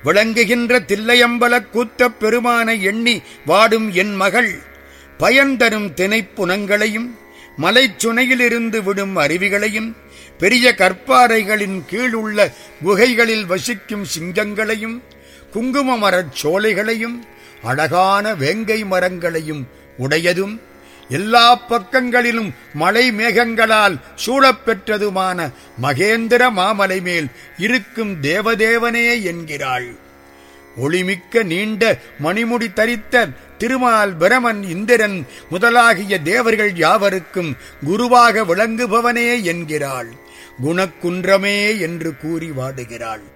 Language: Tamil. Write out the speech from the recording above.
விளங்குகின்ற தில்லையம்பலக் கூத்தப் பெருமானை எண்ணி வாடும் என் மகள் பயன்தரும் திணைப்புனங்களையும் மலைச்சுனையிலிருந்து விடும் அருவிகளையும் பெரிய கற்பாறைகளின் கீழ் உள்ள குகைகளில் வசிக்கும் சிங்கங்களையும் குங்கும மரச் சோலைகளையும் அழகான வேங்கை மரங்களையும் உடையதும் எல்லா பக்கங்களிலும் மலை மேகங்களால் சூழப்பெற்றதுமான மகேந்திர மாமலை மேல் இருக்கும் தேவதேவனே என்கிறாள். ஒளிமிக்க நீண்ட மணிமுடி தரித்த திருமால் பிரமன் இந்திரன் முதலாகிய தேவர்கள் யாவருக்கும் குருவாக விளங்குபவனே என்கிறாள். குணக்குன்றமே என்று கூறி வாடுகிறாள்.